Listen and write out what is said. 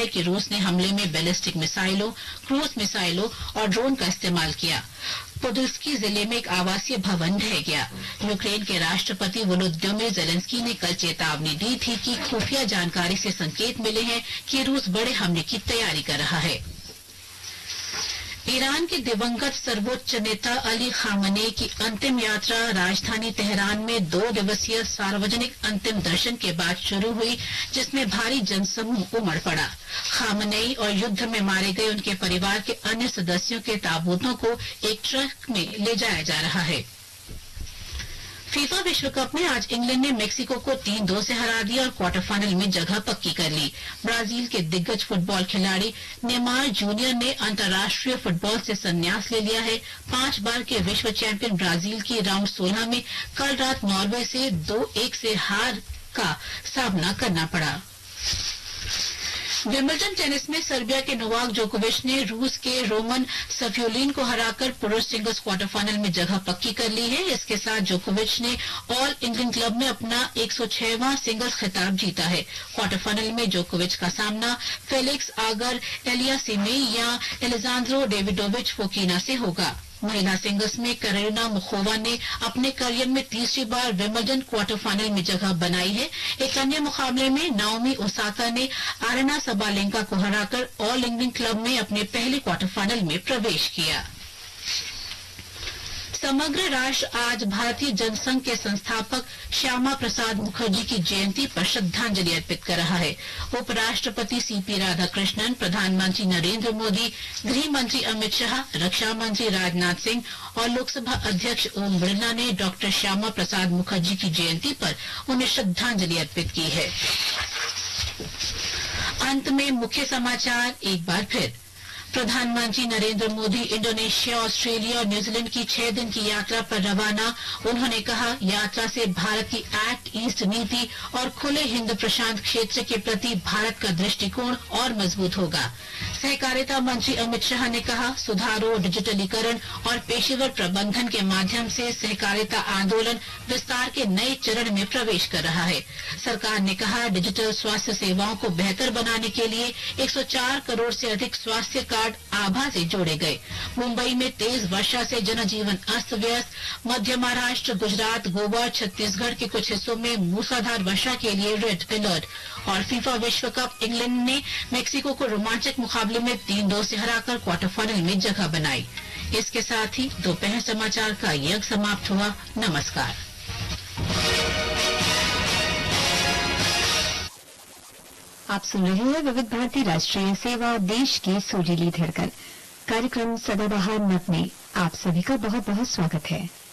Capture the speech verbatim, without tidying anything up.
है कि रूस ने हमले में बैलिस्टिक मिसाइलों, क्रूज मिसाइलों और ड्रोन का इस्तेमाल किया। पोडुल्स्की जिले में एक आवासीय भवन ढह गया। यूक्रेन के राष्ट्रपति वोलोदिमीर ज़ेलेंस्की ने कल चेतावनी दी थी कि खुफिया जानकारी से संकेत मिले हैं कि रूस बड़े हमले की तैयारी कर रहा है। ईरान के दिवंगत सर्वोच्च नेता अली खामनेई की अंतिम यात्रा राजधानी तेहरान में दो दिवसीय सार्वजनिक अंतिम दर्शन के बाद शुरू हुई, जिसमें भारी जनसमूह उमड़ पड़ा। खामनेई और युद्ध में मारे गए उनके परिवार के अन्य सदस्यों के ताबूतों को एक ट्रक में ले जाया जा रहा है। फीफा विश्व कप में आज इंग्लैंड ने मेक्सिको को तीन दो से हरा दिया और क्वार्टर फाइनल में जगह पक्की कर ली। ब्राजील के दिग्गज फुटबॉल खिलाड़ी नेमार जूनियर ने अंतर्राष्ट्रीय फुटबॉल से संन्यास ले लिया है। पांच बार के विश्व चैंपियन ब्राजील की राउंड सोलह में कल रात नॉर्वे से दो एक से हार का सामना करना पड़ा। विंबलडन टेनिस में सर्बिया के नोवाक जोकोविच ने रूस के रोमन सफियोलिन को हराकर पुरुष सिंगल्स क्वार्टर फाइनल में जगह पक्की कर ली है। इसके साथ जोकोविच ने ऑल इंग्लैंड क्लब में अपना एक सौ छहवां सिंगल्स खिताब जीता है। क्वार्टर फाइनल में जोकोविच का सामना फेलिक्स आगर एलियासिमी या एलेजांद्रो डेविडोविच फोकिना से होगा। महिला सिंगल्स में करीना मुखोवा ने अपने करियर में तीसरी बार विंबलडन क्वार्टर फाइनल में जगह बनाई है। एक अन्य मुकाबले में नाओमी ओसाका ने आरेना सबालेंका को हराकर ऑल इंग्लैंड क्लब में अपने पहले क्वार्टर फाइनल में प्रवेश किया। समग्र राष्ट्र आज भारतीय जनसंघ के संस्थापक श्यामा प्रसाद मुखर्जी की जयंती पर श्रद्धांजलि अर्पित कर रहा है। उपराष्ट्रपति सीपी राधाकृष्णन, प्रधानमंत्री नरेंद्र मोदी, गृह मंत्री अमित शाह, रक्षा मंत्री राजनाथ सिंह और लोकसभा अध्यक्ष ओम बिरला ने डॉक्टर श्यामा प्रसाद मुखर्जी की जयंती पर उन्हें श्रद्धांजलि अर्पित की है। अंत में मुख्य समाचार एक बार फिर। प्रधानमंत्री नरेंद्र मोदी इंडोनेशिया, ऑस्ट्रेलिया और न्यूजीलैंड की छह दिन की यात्रा पर रवाना। उन्होंने कहा, यात्रा से भारत की एक्ट ईस्ट नीति और खुले हिंद प्रशांत क्षेत्र के प्रति भारत का दृष्टिकोण और मजबूत होगा। सहकारिता मंत्री अमित शाह ने कहा, सुधारों, डिजिटलीकरण और पेशेवर प्रबंधन के माध्यम से सहकारिता आंदोलन विस्तार के नए चरण में प्रवेश कर रहा है। सरकार ने कहा, डिजिटल स्वास्थ्य सेवाओं को बेहतर बनाने के लिए एक सौ चार करोड़ से अधिक स्वास्थ्य कार्ड आभा से जोड़े गए। मुंबई में तेज वर्षा से जनजीवन अस्त व्यस्त। मध्य महाराष्ट्र, गुजरात, गोवा, छत्तीसगढ़ के कुछ हिस्सों में मूसलाधार वर्षा के लिए रेड अलर्ट। और फीफा विश्व कप, इंग्लैंड ने मेक्सिको को रोमांचक मुकाबले में तीन दो से हराकर क्वार्टर फाइनल में जगह बनाई। इसके साथ ही दोपहर समाचार का ये अंक समाप्त हुआ। नमस्कार। आप सुन रहे हैं विविध भारती राष्ट्रीय सेवा, देश की सुरीली धड़कन। कार्यक्रम सदाबहार नव में आप सभी का बहुत बहुत स्वागत है।